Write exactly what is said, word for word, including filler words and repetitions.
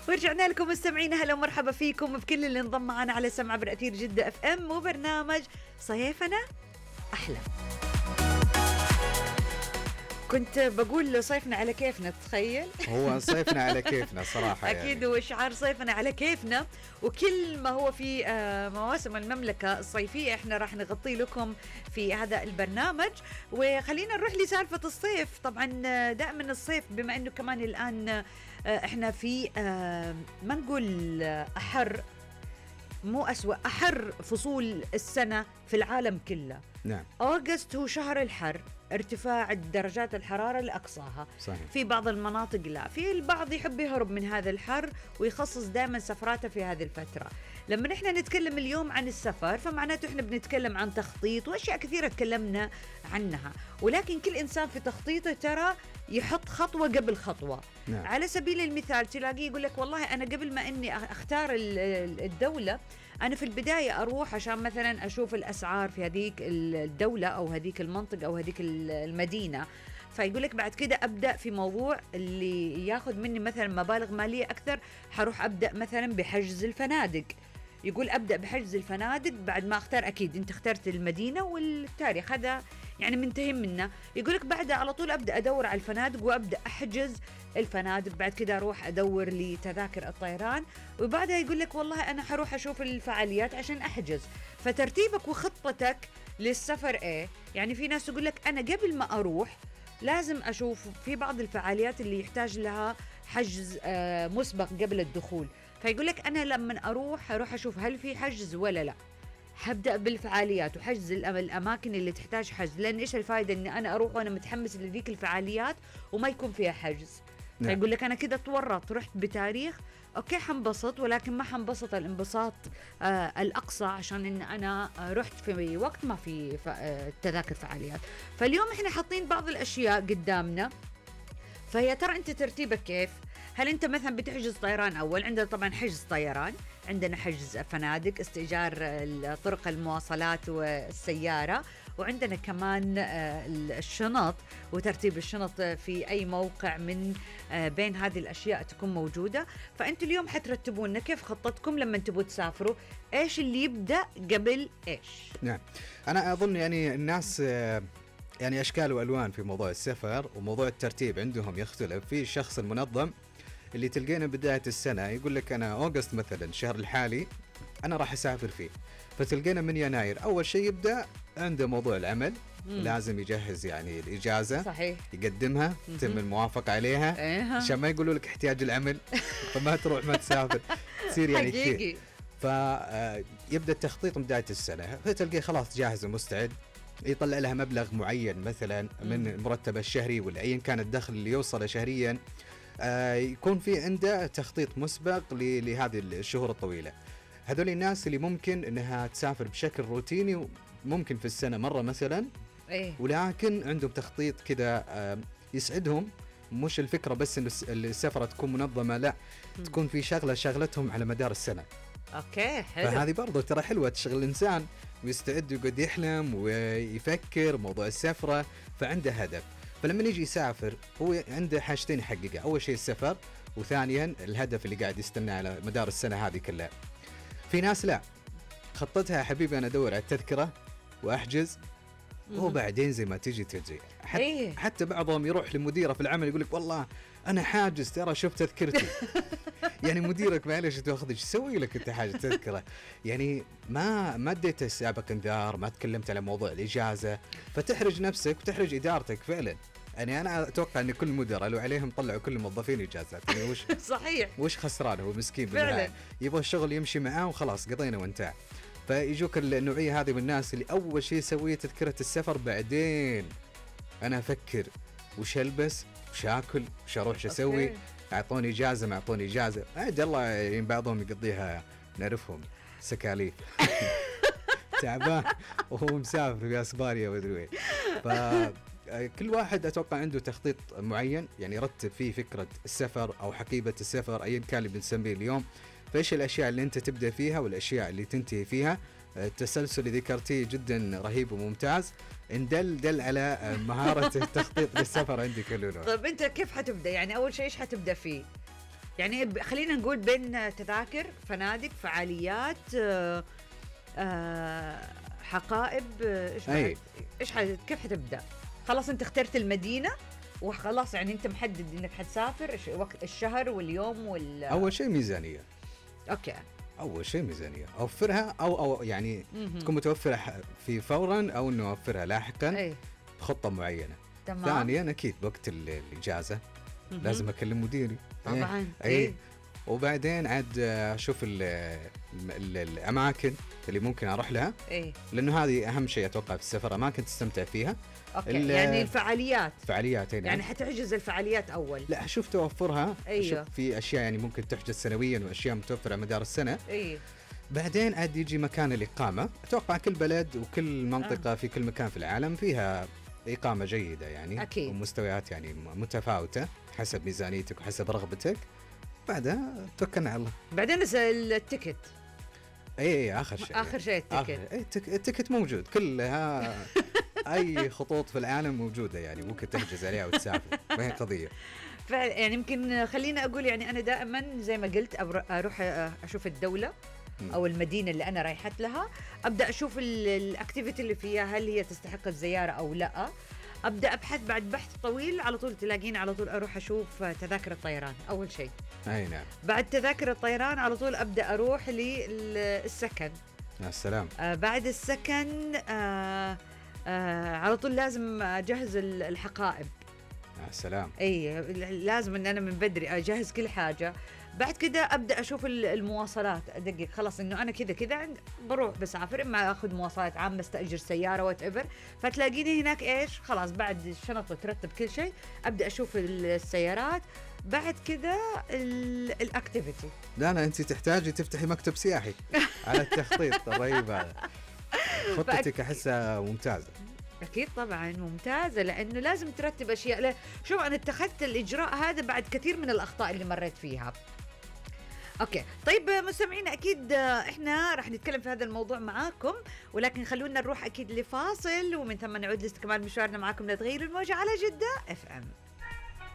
ورجعنا لكم مستمعينا، هلا ومرحبا فيكم بكل اللي انضم معنا على سمع برأثير جدة اف ام وبرنامج صيفنا احلى. كنت بقول صيفنا على كيفنا، تخيل. هو صيفنا على كيفنا صراحة. أكيد يعني. هو شعار صيفنا على كيفنا، وكل ما هو في مواسم المملكة الصيفية احنا راح نغطي لكم في هذا البرنامج. وخلينا نروح لسالفة الصيف. طبعا دائما الصيف بما انه كمان الآن احنا في ما نقول أحر، مو أسوأ، أحر فصول السنة في العالم كله. نعم. أغسطس هو شهر الحر، ارتفاع درجات الحرارة لأقصاها. صحيح. في بعض المناطق لا، في البعض يحب يهرب من هذا الحر ويخصص دائما سفراته في هذه الفترة. لما نحن نتكلم اليوم عن السفر فمعناته احنا بنتكلم عن تخطيط وأشياء كثيرة تكلمنا عنها، ولكن كل إنسان في تخطيطه ترى يحط خطوة قبل خطوة. نعم. على سبيل المثال تلاقيه يقول لك والله أنا قبل ما أني أختار الدولة أنا في البداية أروح عشان مثلا أشوف الأسعار في هذيك الدولة أو هذيك المنطقة أو هذيك المدينة، فيقول لك بعد كده أبدأ في موضوع اللي ياخذ مني مثلا مبالغ مالية أكثر، حروح أبدأ مثلا بحجز الفنادق. يقول أبدأ بحجز الفنادق بعد ما أختار، أكيد أنت اخترت المدينة والتاريخ هذا يعني منتهي منه. يقولك بعدها على طول أبدأ أدور على الفنادق وأبدأ أحجز الفنادق، بعد كده أروح أدور لتذاكر الطيران، وبعدها يقولك والله أنا حروح أشوف الفعاليات عشان أحجز. فترتيبك وخطتك للسفر إيه؟ يعني في ناس يقولك أنا قبل ما أروح لازم أشوف في بعض الفعاليات اللي يحتاج لها حجز آه مسبق قبل الدخول، فيقول لك أنا لما أروح أروح أشوف هل في حجز ولا لا. هبدأ بالفعاليات وحجز الأماكن اللي تحتاج حجز، لأن إيش الفائدة إني أنا أروح وأنا متحمس لذيك الفعاليات وما يكون فيها حجز. نعم. فيقول لك أنا كده تورط، رحت بتاريخ أوكي حنبسط، ولكن ما حنبسط الانبساط آه الأقصى عشان إن أنا آه رحت في وقت ما في آه تذاكر فعاليات. فاليوم إحنا حاطين بعض الأشياء قدامنا، فيا ترى أنت ترتيبك كيف؟ هل أنت مثلا بتحجز طيران أول؟ عندنا طبعا حجز طيران، عندنا حجز فنادق، استئجار طرق المواصلات والسيارة، وعندنا كمان الشنط وترتيب الشنط في أي موقع من بين هذه الأشياء تكون موجودة. فأنتوا اليوم حترتبوا لنا كيف خطتكم لما تبوا تسافروا، إيش اللي يبدأ قبل إيش؟ نعم. أنا أظن يعني الناس يعني أشكال وألوان في موضوع السفر، وموضوع الترتيب عندهم يختلف. في الشخص المنظم اللي تلقينا بداية السنة يقول لك أنا أوغست مثلا الشهر الحالي أنا راح أسافر فيه، فتلقينا من يناير أول شيء يبدأ عنده موضوع العمل. مم. لازم يجهز يعني الإجازة. صحيح. يقدمها، تم الموافقة عليها. إيه. عشان ما يقولوا لك احتياج العمل فما تروح ما تسافر تصير يعني كثير. فيبدأ التخطيط من بداية السنة، فتلقيه خلاص جاهز ومستعد، يطلع لها مبلغ معين مثلا من مرتبه الشهري ولا أيا كان الدخل اللي يوصله شهريا. آه يكون في عنده تخطيط مسبق لهذه الشهور الطويلة. هذول الناس اللي ممكن انها تسافر بشكل روتيني، ممكن في السنة مرة مثلا. إيه؟ ولكن عندهم تخطيط كذا آه يسعدهم. مش الفكرة بس ان السفرة تكون منظمة، لا، م. تكون في شغلة شغلتهم على مدار السنة. اوكي حلو. فهذه برضو ترى حلوة تشغل الانسان ويستعد ويقعد يحلم ويفكر موضوع السفرة، فعنده هدف. فلما يجي يسافر هو عنده حاجتين يحققها، أول شيء السفر، وثانيا الهدف اللي قاعد يستنى على مدار السنة هذه كلها. في ناس لا، خطتها حبيبي أنا أدور على التذكرة وأحجز وبعدين زي ما تجي تجي. حتى, إيه؟ حتى بعضهم يروح لمديره في العمل يقول لك والله أنا حاجز ترى شوف تذكرتي. يعني مديرك معلش تأخذ ايش يسوي لك انت حاجه تذكره؟ يعني ما ما اديت سابق انذار، ما تكلمت على موضوع الاجازه، فتحرج نفسك وتحرج ادارتك فعلا. يعني انا اتوقع ان كل مدراء لو عليهم طلعوا كل الموظفين اجازات، يعني وش صحيح وش خسران هو مسكين فعلا، يبغى الشغل يمشي معاه وخلاص قضينا وانتهى. فيجوك النوعيه هذه من الناس اللي اول شيء يسويه تذكره السفر، بعدين انا افكر وش البس وش اكل وش اروح وش اسوي، اعطوني اجازه ما اعطوني اجازه. عاد الله يعني بعضهم يقضيها نعرفهم سكاليف تعبان وهو مسافر في اسبانيا ومدري وين. فكل واحد اتوقع عنده تخطيط معين يعني يرتب فيه فكره السفر او حقيبه السفر ايا كان اللي بنسميه اليوم. فايش الاشياء اللي انت تبدا فيها والاشياء اللي تنتهي فيها. التسلسل اللي ذكرتيه جدا رهيب وممتاز، ان دل دل على مهارة التخطيط للسفر عندك لولو. طيب انت كيف حتبدا؟ يعني اول شيء ايش حتبدا فيه؟ يعني ب- خلينا نقول بين تذاكر، فنادق، فعاليات، آه آه حقائب، آه، ايش أي. بعد؟ ايش حد كيف حتبدا؟ خلاص انت اخترت المدينه وخلاص، يعني انت محدد انك حتسافر إيش وقت الشهر واليوم وال اول شيء ميزانيه. اوكي. اول شيء ميزانيه اوفرها، او او يعني مهم. تكون متوفره ح- في فورا، او انه اوفرها لاحقا اي بخطه معينه. تمام. ثانيا اكيد وقت ال- الاجازه مهم. لازم اكلم مديري. طبعا. اي اي وبعدين عاد اشوف ال ال الاماكن اللي ممكن اروح لها، اي لانه هذه اهم شيء اتوقع في السفر، اماكن تستمتع فيها. اوكي، ال- يعني الفعاليات، فعاليات هنا يعني حتحجز الفعاليات اول. لا اشوف توفرها. أيوه. اشوف في اشياء يعني ممكن تحجز سنويا واشياء متوفره على مدار السنه. اي بعدين عاد يجي مكان الإقامة. أتوقع كل بلد وكل منطقة آه. في كل مكان في العالم فيها إقامة جيدة يعني، أكيد. ومستويات يعني متفاوتة حسب ميزانيتك وحسب رغبتك. بعدها توكلنا على الله. بعدين الس- التيكت، أي أي آخر شيء. اخر شيء آخر التيكت. أي التك- التيكت موجود كلها. أي خطوط في العالم موجودة يعني، ممكن تحجز عليها وتسافر، ما هي قضية. ف يعني يمكن خليني اقول، يعني انا دائما زي ما قلت أبر- اروح اشوف الدوله مم. او المدينه اللي انا رايحت لها، ابدا اشوف ال- الاكتيفيتي اللي فيها هل هي تستحق الزياره او لا. ابدا ابحث، بعد بحث طويل على طول تلاقيني على طول اروح اشوف تذاكر الطيران اول شيء. أي نعم. بعد تذاكر الطيران على طول ابدا اروح للسكن. يا سلام. آه بعد السكن آه آه على طول لازم اجهز ال- الحقائب. يا سلام. اي لازم ان انا من بدري اجهز كل حاجه. بعد كده ابدا اشوف ال- المواصلات، ادقق خلاص انه انا كذا كذا عند- بروح بسافر، اما اخذ مواصلات عامه، استاجر سياره وات ايفر. فتلاقيني هناك ايش، خلاص بعد الشنط وترتب كل شيء ابدا اشوف ال- السيارات. بعد كده ال- الاكتيفيتي. لا لا أنت تحتاجي تفتحي مكتب سياحي على التخطيط الرهيب هذا. خطتك أحسها ممتازة. اكيد طبعا ممتازه، لانه لازم ترتب اشياء. لا شوف انا اتخذت الاجراء هذا بعد كثير من الاخطاء اللي مريت فيها. اوكي طيب مستمعينا، اكيد احنا راح نتكلم في هذا الموضوع معاكم، ولكن خلونا نروح اكيد لفاصل، ومن ثم نعود لاستكمال مشوارنا معاكم. لا تغيروا الموجة على جدة اف ام.